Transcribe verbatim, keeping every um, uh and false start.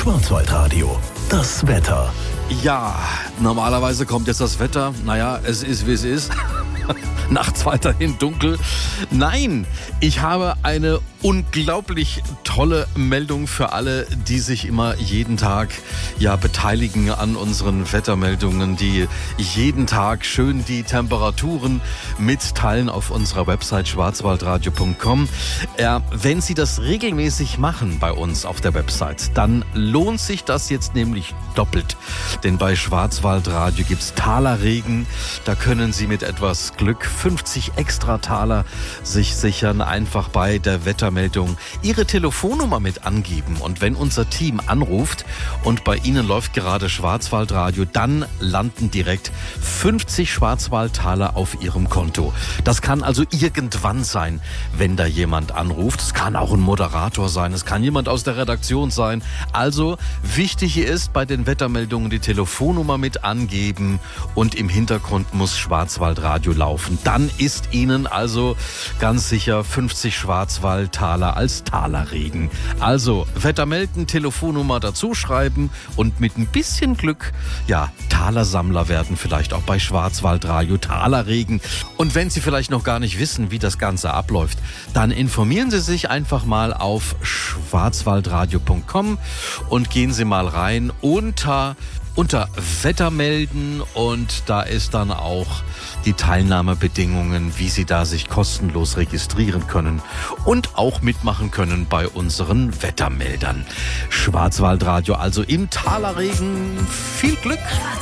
Schwarzwaldradio, das Wetter. Ja, normalerweise kommt jetzt das Wetter. Naja, es ist, wie es ist. Nachts weiterhin dunkel. Nein, ich habe eine unglaublich tolle Meldung für alle, die sich immer jeden Tag ja beteiligen an unseren Wettermeldungen, die jeden Tag schön die Temperaturen mitteilen auf unserer Website schwarzwaldradio punkt com. Äh, wenn Sie das regelmäßig machen bei uns auf der Website, dann lohnt sich das jetzt nämlich doppelt. Denn bei Schwarzwaldradio gibt's Talerregen. Da können Sie mit etwas Glück fünfzig extra Taler sich sichern, einfach bei der Wettermeldung Ihre Telefonnummer mit angeben. Und wenn unser Team anruft und bei Ihnen läuft gerade Schwarzwaldradio, dann landen direkt fünfzig Schwarzwaldtaler auf Ihrem Konto. Das kann also irgendwann sein, wenn da jemand anruft. Es kann auch ein Moderator sein, es kann jemand aus der Redaktion sein. Also wichtig hier ist bei den Wettermeldungen die Telefonnummer mit angeben und im Hintergrund muss Schwarzwaldradio laufen. Dann ist Ihnen also ganz sicher fünfzig Schwarzwaldtaler als Talerregen. Also Wetter melden, Telefonnummer dazu schreiben und mit ein bisschen Glück, ja, Talersammler werden vielleicht auch bei Schwarzwaldradio, Talerregen. Und wenn Sie vielleicht noch gar nicht wissen, wie das Ganze abläuft, dann informieren Sie sich einfach mal auf schwarzwaldradio punkt com und gehen Sie mal rein unter unter Wetter melden und da ist dann auch die Teilnahmebedingungen, wie Sie da sich kostenlos registrieren können und auch mitmachen können bei unseren Wettermeldern. Schwarzwaldradio also im Talerregen. Viel Glück!